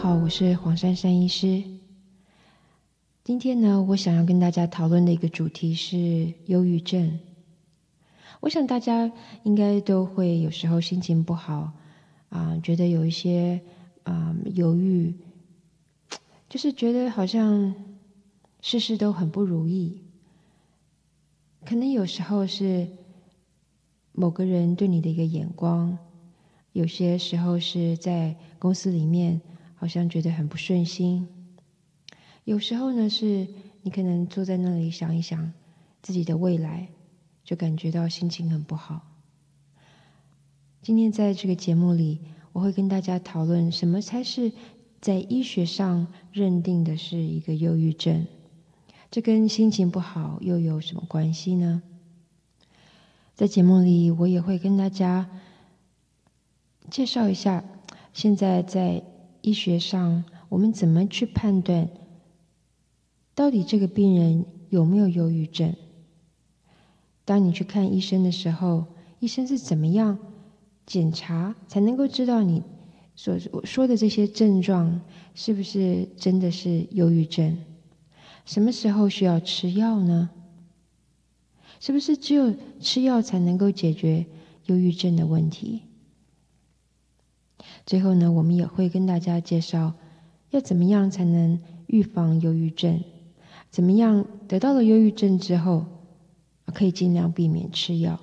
好，我是黄珊珊医师。今天呢，我想要跟大家讨论的一个主题是忧郁症。我想大家应该都会有时候心情不好，觉得有一些犹豫，就是觉得好像事事都很不如意。可能有时候是某个人对你的一个眼光，有些时候是在公司里面好像觉得很不顺心。有时候呢，是你可能坐在那里想一想自己的未来，就感觉到心情很不好。今天在这个节目里，我会跟大家讨论什么才是在医学上认定的是一个忧郁症，这跟心情不好又有什么关系呢？在节目里，我也会跟大家介绍一下，现在在医学上我们怎么去判断到底这个病人有没有忧郁症？当你去看医生的时候，医生是怎么样检查才能够知道你所说的这些症状是不是真的是忧郁症？什么时候需要吃药呢？是不是只有吃药才能够解决忧郁症的问题？最后呢，我们也会跟大家介绍要怎么样才能预防忧郁症，怎么样得到了忧郁症之后可以尽量避免吃药。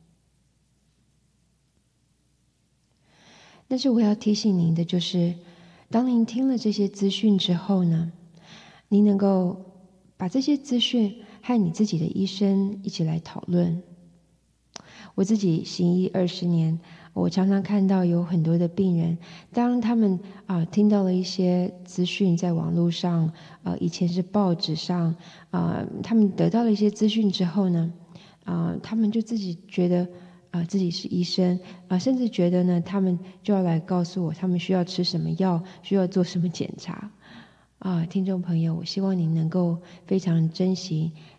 但是我要提醒您的就是，当您听了这些资讯之后呢，您能够把这些资讯和你自己的医生一起来讨论。我自己行医20年，我常常看到有很多的病人，当他们听到了一些资讯在网络上，以前是报纸上，他们得到了一些资讯之后呢，他们就自己觉得自己是医生，甚至觉得呢，他们就要来告诉我他们需要吃什么药，需要做什么检查。听众朋友，我希望您能够非常珍惜